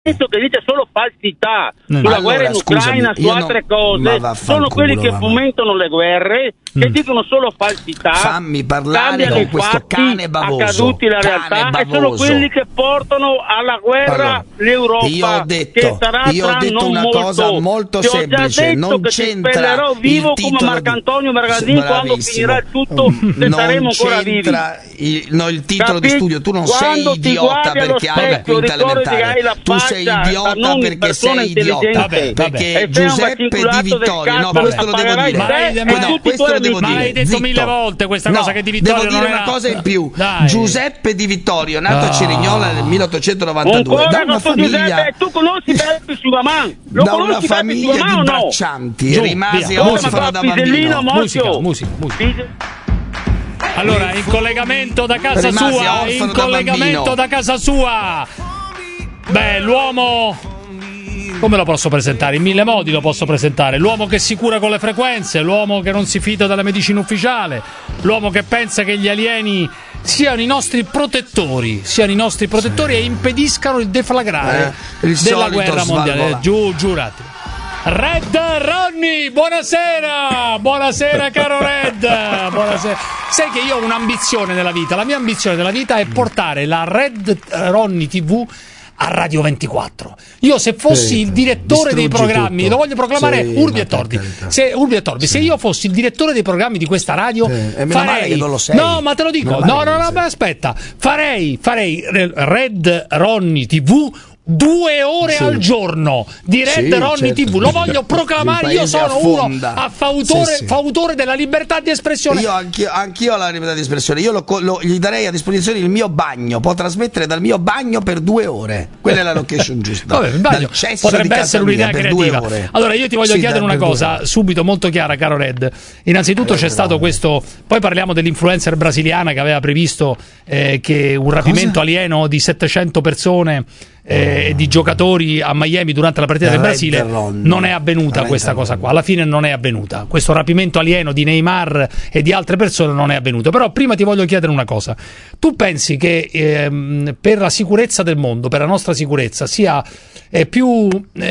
Che dice solo falsità sulla guerra in Ucraina, su altre cose, sono quelli che fomentano le guerre, che dicono solo falsità, fammi parlare con questo cane bavoso, accaduti la realtà, e sono quelli che portano alla guerra l'Europa. Io ho detto una molto. cosa molto semplice, non c'entra vivo il come Marcantonio Margasini quando finirà il tutto, se saremo ancora vivi. Il titolo di studio, tu non sei idiota perché hai la quinta elementare, tu sei idiota perché sei idiota, perché Giuseppe Di Vittorio, no, questo lo devo dire, questo lo devo dire, l'hai detto 1000 volte questa cosa, che Di Vittorio devo dire una cosa in più. Giuseppe Di Vittorio, nato a Cerignola nel 1892, da una famiglia, tu conosci Beppe Suvaman? da una famiglia di braccianti, rimase orfano da bambino. Musica. Allora, in collegamento da casa sua, beh, l'uomo, come lo posso presentare? In 1000 modi lo posso presentare. L'uomo che si cura con le frequenze, l'uomo che non si fida della medicina ufficiale, l'uomo che pensa che gli alieni siano i nostri protettori e impediscano il deflagrare della guerra mondiale. Giurati. Red Ronny, buonasera caro Red, buonasera. Sai che io ho un'ambizione nella vita, la mia ambizione nella vita è portare la Red Ronny TV a Radio 24. Io se fossi il direttore dei programmi, lo voglio proclamare Urbi e Torbi. Se io fossi il direttore dei programmi di questa radio, farei, non lo sei. No, ma te lo dico. No, aspetta. Farei Red Ronny TV 2 ore al giorno di Red Ronny TV. Lo voglio proclamare. Io sono uno fautore della libertà di espressione. Anch'io ho la libertà di espressione. Io gli darei a disposizione il mio bagno. Può trasmettere dal mio bagno per 2 ore. Quella è la location giusta. Vabbè, potrebbe essere un'idea creativa. Allora io ti voglio chiedere una cosa subito, molto chiara, caro Red. Innanzitutto c'è stato questo. Poi parliamo dell'influencer brasiliana che aveva previsto che un rapimento alieno di 700 persone e di giocatori a Miami durante la partita del Brasile. Non è avvenuta questa cosa qua, alla fine non è avvenuta. Questo rapimento alieno di Neymar e di altre persone non è avvenuto. Però prima ti voglio chiedere una cosa: tu pensi che per la sicurezza del mondo, per la nostra sicurezza, sia più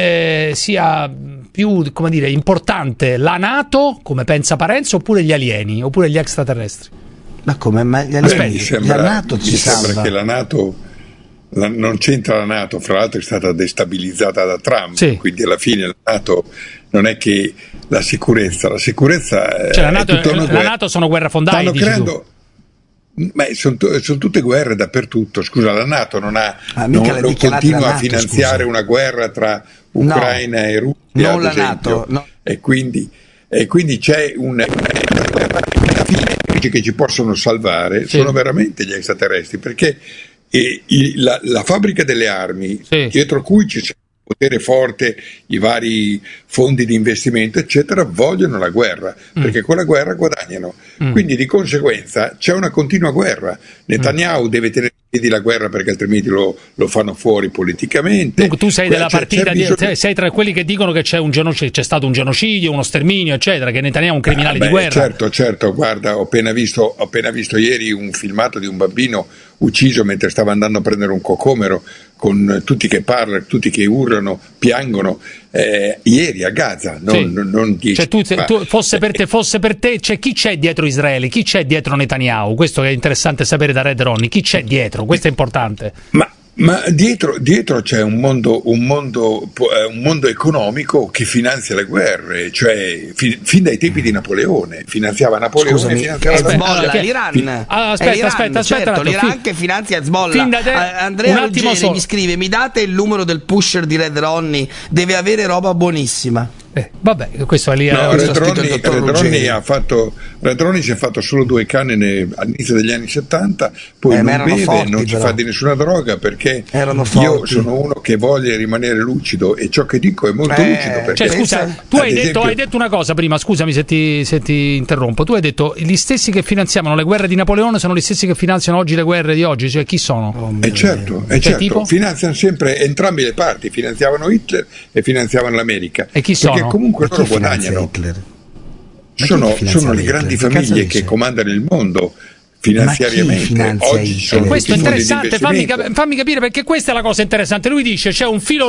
come dire, importante la NATO, come pensa Parenzo, oppure gli alieni, oppure gli extraterrestri? Ma come? Ma gli alieni, la NATO mi sembra che la NATO non c'entra la NATO, fra l'altro è stata destabilizzata da Trump, quindi alla fine la NATO non è che la sicurezza cioè la NATO sono guerrafondai, stanno creando, ma sono tutte guerre dappertutto. Scusa, la NATO non continua a finanziare una guerra tra Ucraina e Russia, non ad esempio, la NATO, e quindi c'è una fine che ci possono salvare sono veramente gli extraterrestri, perché la fabbrica delle armi, dietro cui c'è un potere forte, i vari fondi di investimento eccetera, vogliono la guerra, perché con la guerra guadagnano, quindi di conseguenza c'è una continua guerra. Netanyahu deve tenere in piedi la guerra perché altrimenti lo fanno fuori politicamente. Tu sei della partita sei tra quelli che dicono che c'è stato un genocidio, uno sterminio eccetera, che Netanyahu è un criminale di guerra. Certo, guarda, ho appena visto ieri un filmato di un bambino ucciso mentre stava andando a prendere un cocomero, con tutti che parlano, tutti che urlano, piangono, ieri a Gaza, non 10 fosse per te, cioè, chi c'è dietro Israele, chi c'è dietro Netanyahu? Questo è interessante sapere da Red Ronny, chi c'è dietro, questo è importante. Ma dietro c'è un mondo economico che finanzia le guerre, cioè fin dai tempi di Napoleone finanziava Napoleone. Scusami, l'Iran. Aspetta, certo, l'Iran che finanzia Hezbollah. Andrea Ruggeri mi scrive: mi date il numero del pusher di Red Ronny, deve avere roba buonissima. Vabbè, questo è lì. Red Ronny si è fatto solo 2 canne all'inizio degli anni 70, poi non beve, non ci fa di nessuna droga, perché io sono uno che voglia rimanere lucido e ciò che dico è molto lucido. Perché, cioè, scusa, tu hai detto una cosa prima, scusami se ti interrompo. Tu hai detto gli stessi che finanziavano le guerre di Napoleone sono gli stessi che finanziano oggi le guerre di oggi, cioè chi sono? Certo, finanziano sempre entrambe le parti, finanziavano Hitler e finanziavano l'America. E chi sono? Perché comunque loro guadagnano. Sono le grandi famiglie che comandano il mondo. finanziariamente. Oggi ci sono questo è interessante, fammi capire, perché questa è la cosa interessante. Lui dice c'è un filo